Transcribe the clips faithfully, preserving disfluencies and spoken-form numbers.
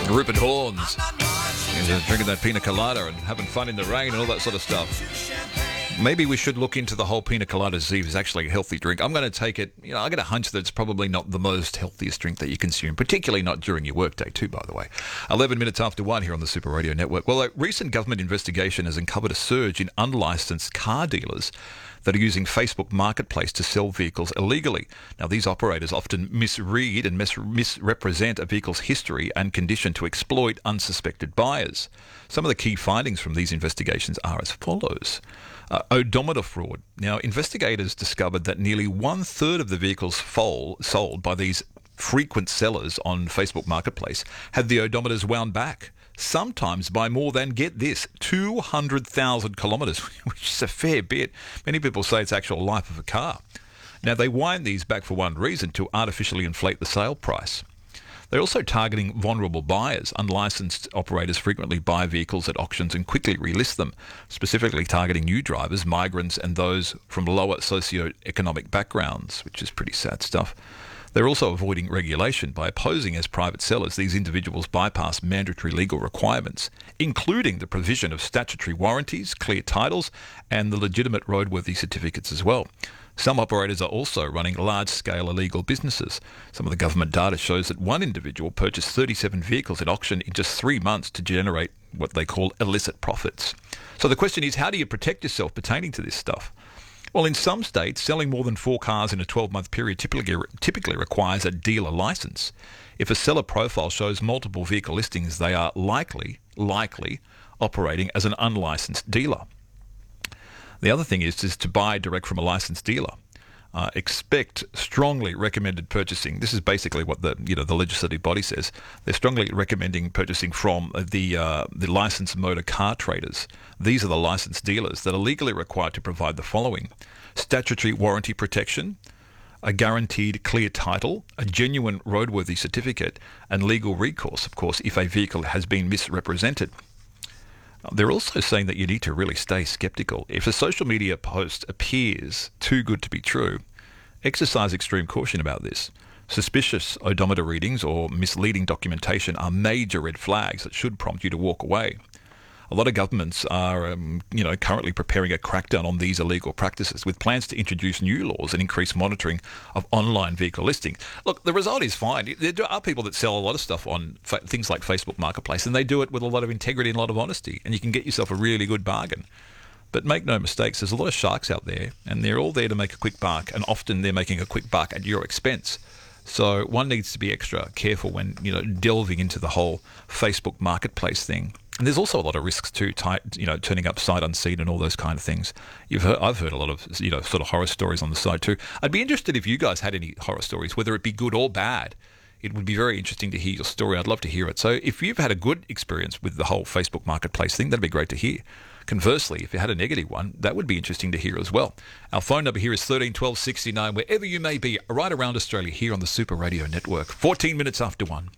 Rupert Horns. And drinking that pina colada and having fun in the rain and all that sort of stuff. Maybe we should look into the whole pina colada to see if it's actually a healthy drink. I'm going to take it, you know, I get a hunch that it's probably not the most healthiest drink that you consume, particularly not during your workday too, by the way. eleven minutes after one here on the Super Radio Network. Well, a recent government investigation has uncovered a surge in unlicensed car dealers that are using Facebook Marketplace to sell vehicles illegally. Now, these operators often misread and mis- misrepresent a vehicle's history and condition to exploit unsuspected buyers. Some of the key findings from these investigations are as follows. Uh, odometer fraud. Now, investigators discovered that nearly one-third of the vehicles fol- sold by these frequent sellers on Facebook Marketplace had the odometers wound back, sometimes by more than, get this, two hundred thousand kilometres, which is a fair bit. Many people say it's actual life of a car. Now, they wind these back for one reason, to artificially inflate the sale price. They're also targeting vulnerable buyers. Unlicensed operators frequently buy vehicles at auctions and quickly relist them, specifically targeting new drivers, migrants, and those from lower socio-economic backgrounds, which is pretty sad stuff. They're also avoiding regulation by posing as private sellers. These individuals bypass mandatory legal requirements, including the provision of statutory warranties, clear titles, and the legitimate roadworthy certificates as well. Some operators are also running large-scale illegal businesses. Some of the government data shows that one individual purchased thirty-seven vehicles at auction in just three months to generate what they call illicit profits. So the question is, how do you protect yourself pertaining to this stuff? Well, in some states, selling more than four cars in a twelve-month period typically typically requires a dealer license. If a seller profile shows multiple vehicle listings, they are likely, likely operating as an unlicensed dealer. The other thing is, is to buy direct from a licensed dealer. Uh, expect strongly recommended purchasing. This is basically what the you know the legislative body says. They're strongly recommending purchasing from the uh, the licensed motor car traders. These are the licensed dealers that are legally required to provide the following: statutory warranty protection, a guaranteed clear title, a genuine roadworthy certificate, and legal recourse, of course, if a vehicle has been misrepresented. They're also saying that you need to really stay skeptical. If a social media post appears too good to be true, exercise extreme caution about this. Suspicious odometer readings or misleading documentation are major red flags that should prompt you to walk away. A lot of governments are, um, you know, currently preparing a crackdown on these illegal practices, with plans to introduce new laws and increase monitoring of online vehicle listings. Look, the result is fine. There are people that sell a lot of stuff on fa- things like Facebook Marketplace, and they do it with a lot of integrity and a lot of honesty, and you can get yourself a really good bargain. But make no mistakes, there's a lot of sharks out there, and they're all there to make a quick buck, and often they're making a quick buck at your expense. So one needs to be extra careful when, you know, delving into the whole Facebook Marketplace thing. And there's also a lot of risks too, ty- you know, turning up sight unseen and all those kind of things. You've heard, I've heard a lot of, you know, sort of horror stories on the side too. I'd be interested if you guys had any horror stories, whether it be good or bad. It would be very interesting to hear your story. I'd love to hear it. So if you've had a good experience with the whole Facebook Marketplace thing, that'd be great to hear. Conversely, if you had a negative one, that would be interesting to hear as well. Our phone number here is thirteen twelve sixty-nine, wherever you may be, right around Australia, here on the Super Radio Network. fourteen minutes after one.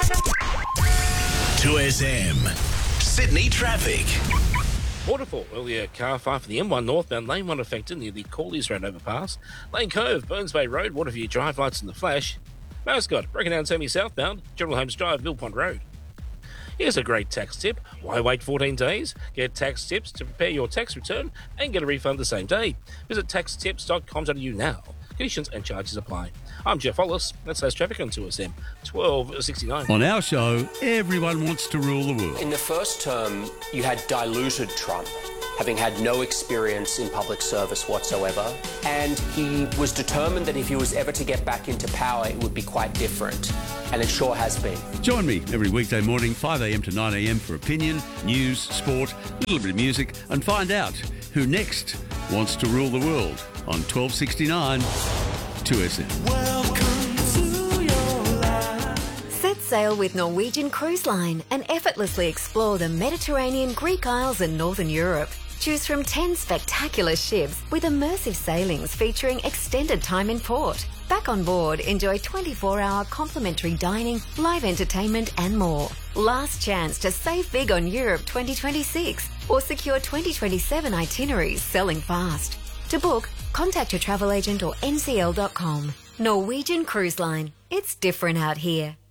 two S M. Sydney traffic. Waterfall, earlier car fire for the M one northbound, lane one affected near the Corleys Road overpass. Lane Cove, Burns Bay Road, Waterview Drive, lights in the flash. Mascot, Broken Down Semi southbound, General Holmes Drive, Mill Pond Road. Here's a great tax tip. Why wait fourteen days? Get tax tips to prepare your tax return and get a refund the same day. Visit tax tips dot com dot a u now. Conditions and charges apply. I'm Jeff Wallace. That's less traffic on two S M. twelve sixty-nine. On our show, everyone wants to rule the world. In the first term, you had diluted Trump, having had no experience in public service whatsoever. And he was determined that if he was ever to get back into power, it would be quite different. And it sure has been. Join me every weekday morning, five a.m. to nine a.m. for opinion, news, sport, a little bit of music, and find out who next wants to rule the world on twelve sixty-nine two S M. Welcome to your life. Set sail with Norwegian Cruise Line and effortlessly explore the Mediterranean, Greek Isles and Northern Europe. Choose from ten spectacular ships with immersive sailings featuring extended time in port. Back on board, enjoy twenty-four hour complimentary dining, live entertainment and more. Last chance to save big on Europe twenty twenty-six or secure twenty twenty-seven itineraries selling fast. To book, contact your travel agent or N C L dot com. Norwegian Cruise Line. It's different out here.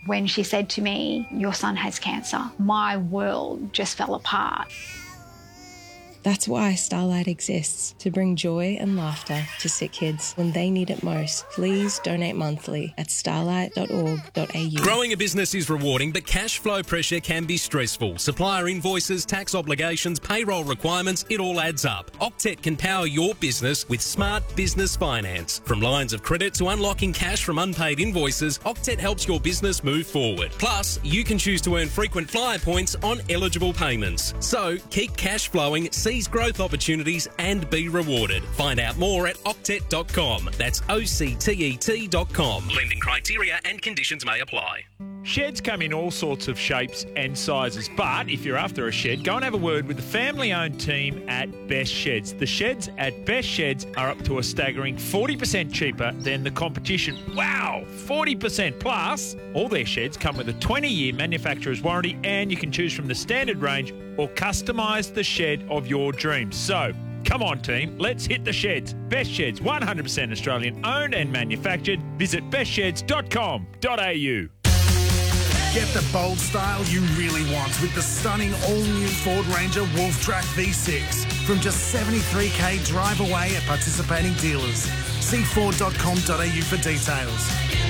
When she said to me, your son has cancer, my world just fell apart. That's why Starlight exists, to bring joy and laughter to sick kids when they need it most. Please donate monthly at starlight dot org dot a u. Growing a business is rewarding, but cash flow pressure can be stressful. Supplier invoices, tax obligations, payroll requirements, it all adds up. Octet can power your business with smart business finance. From lines of credit to unlocking cash from unpaid invoices, Octet helps your business move forward. Plus, you can choose to earn frequent flyer points on eligible payments. So, keep cash flowing, seize growth opportunities and be rewarded. Find out more at octet dot com. That's O C T E T dot com. Lending criteria and conditions may apply. Sheds come in all sorts of shapes and sizes, but if you're after a shed, go and have a word with the family-owned team at Best Sheds. The sheds at Best Sheds are up to a staggering forty percent cheaper than the competition. Wow, forty percent plus! All their sheds come with a twenty-year manufacturer's warranty, and you can choose from the standard range or customise the shed of your dreams. So, come on team, let's hit the sheds. Best Sheds, one hundred percent Australian owned and manufactured. Visit best sheds dot com dot a u. Get the bold style you really want with the stunning all-new Ford Ranger Wolf Track V six from just seventy-three k drive away at participating dealers. See ford dot com dot a u for details.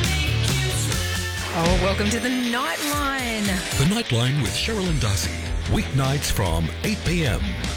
Oh, welcome to the Nightline. The Nightline with Cheryl and Darcy. Weeknights from eight p m.